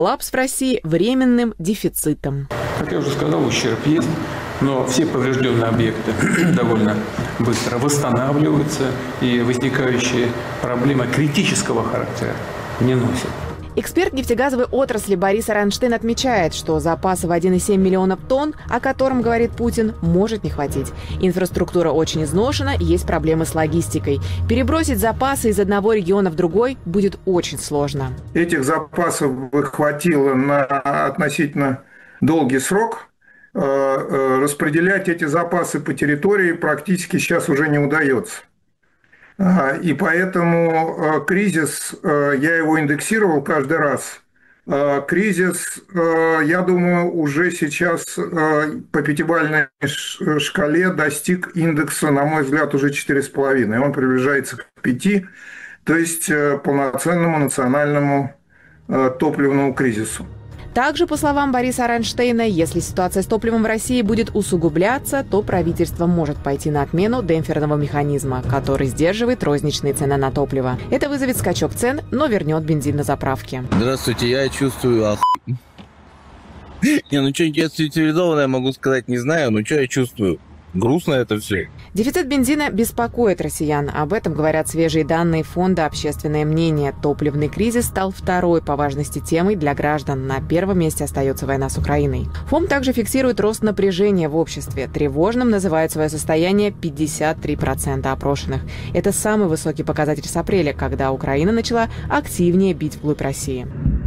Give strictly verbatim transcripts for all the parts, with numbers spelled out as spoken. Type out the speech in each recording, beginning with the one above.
коллапс в России временным дефицитом. Как я уже сказал, ущерб есть, но все поврежденные объекты довольно быстро восстанавливаются, и возникающие проблемы критического характера не носят. Эксперт нефтегазовой отрасли Борис Аронштейн отмечает, что запаса в один и семь миллионов тонн, о котором говорит Путин, может не хватить. Инфраструктура очень изношена, есть проблемы с логистикой. Перебросить запасы из одного региона в другой будет очень сложно. Этих запасов хватило на относительно долгий срок. Распределять эти запасы по территории практически сейчас уже не удается. И поэтому кризис, я его индексировал каждый раз, кризис, я думаю, уже сейчас по пятибалльной шкале достиг индекса, на мой взгляд, уже четыре с половиной. Он приближается к пяти, то есть полноценному национальному топливному кризису. Также, по словам Бориса Аронштейна, если ситуация с топливом в России будет усугубляться, то правительство может пойти на отмену демпферного механизма, который сдерживает розничные цены на топливо. Это вызовет скачок цен, но вернет бензин на заправке. Здравствуйте, я чувствую оху... Не, ну что-нибудь цивилизованное могу сказать, не знаю, но что я чувствую? Грустно это все. Дефицит бензина беспокоит россиян. Об этом говорят свежие данные фонда «Общественное мнение». Топливный кризис стал второй по важности темой для граждан. На первом месте остается война с Украиной. Фонд также фиксирует рост напряжения в обществе. Тревожным называют свое состояние пятьдесят три процента опрошенных. Это самый высокий показатель с апреля, когда Украина начала активнее бить вглубь России.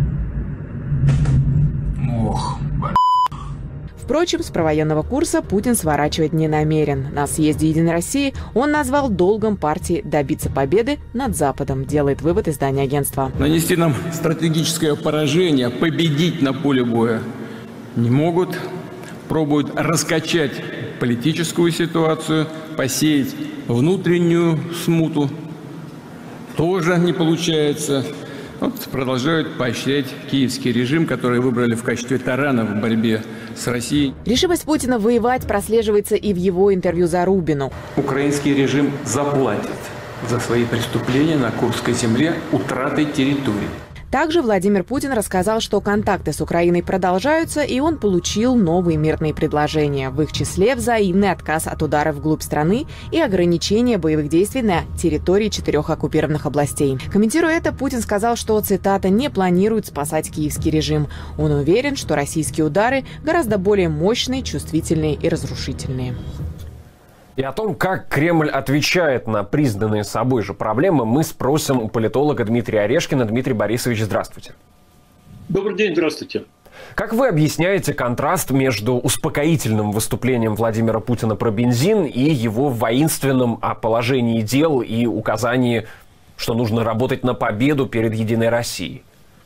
Ох, Впрочем, с провоенного курса Путин сворачивать не намерен. На съезде «Единой России» он назвал долгом партии добиться победы над Западом, делает вывод издание агентства. Нанести нам стратегическое поражение, победить на поле боя не могут. Пробуют раскачать политическую ситуацию, посеять внутреннюю смуту. Тоже не получается. Вот продолжают поощрять киевский режим, который выбрали в качестве тарана в борьбе с Россией. Решимость Путина воевать прослеживается и в его интервью Зарубину. Украинский режим заплатит за свои преступления на Курской земле утратой территории. Также Владимир Путин рассказал, что контакты с Украиной продолжаются, и он получил новые мирные предложения. В их числе взаимный отказ от ударов вглубь страны и ограничение боевых действий на территории четырех оккупированных областей. Комментируя это, Путин сказал, что, цитата, «не планирует спасать киевский режим». Он уверен, что российские удары гораздо более мощные, чувствительные и разрушительные. И о том, как Кремль отвечает на признанные собой же проблемы, мы спросим у политолога Дмитрия Орешкина. Дмитрий Борисович, здравствуйте. Добрый день, здравствуйте. Как вы объясняете контраст между успокоительным выступлением Владимира Путина про бензин и его воинственным о положении дел и указании, что нужно работать на победу перед «Единой Россией»?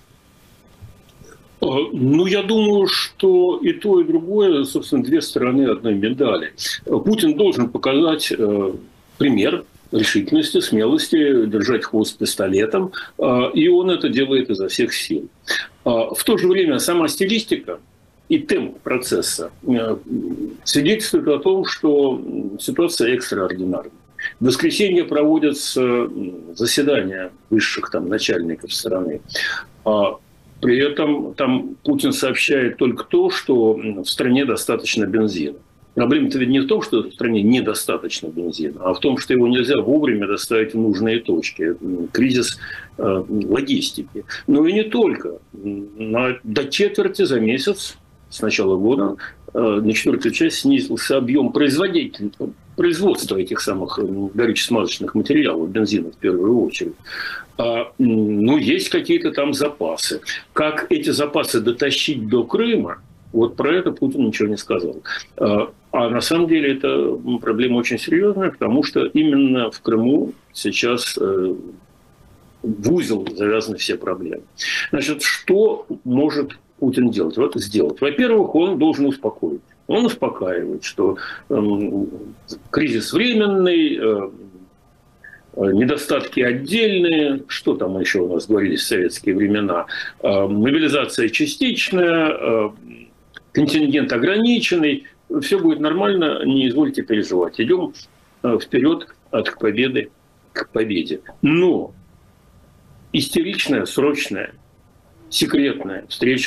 Ну, я думаю, что и то, и другое, собственно, две стороны одной медали. Путин должен показать э, пример решительности, смелости, держать хвост пистолетом, э, и он это делает изо всех сил. Э, в то же время сама стилистика и темп процесса э, свидетельствуют о том, что ситуация экстраординарная. В воскресенье проводятся заседания высших там, начальников страны. При этом там Путин сообщает только то, что в стране достаточно бензина. Проблема-то ведь не в том, что в стране недостаточно бензина, а в том, что его нельзя вовремя доставить в нужные точки. Кризис э, логистики. Но и не только. На, до четверти за месяц с начала года э, на четвертую часть снизился объем производителей, производства этих самых горюче-смазочных материалов, бензина в первую очередь. А, ну, есть какие-то там запасы. Как эти запасы дотащить до Крыма, вот про это Путин ничего не сказал. А, а на самом деле это проблема очень серьезная, потому что именно в Крыму сейчас э, в узел завязаны все проблемы. Значит, что может Путин делать? Вот сделать. Во-первых, он должен успокоить. Он успокаивает, что э, кризис временный, э, недостатки отдельные, что там еще у нас говорились в советские времена, э, мобилизация частичная, э, контингент ограниченный, все будет нормально, не извольте переживать. Идем э, вперед от победы к победе. Но истеричная, срочная секретная встреча